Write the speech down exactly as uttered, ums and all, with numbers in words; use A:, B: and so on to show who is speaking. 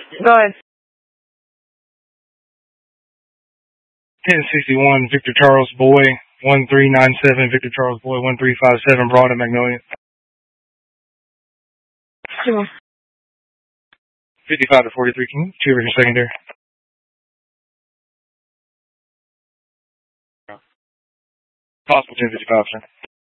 A: Go ahead.
B: ten sixty-one, Victor Charles Boy, one three nine seven, Victor Charles Boy, one three five seven, Broad and Magnolia.
A: Two more.
B: fifty-five to forty-three, can you two your secondary? Possible ten fifty-five, sir.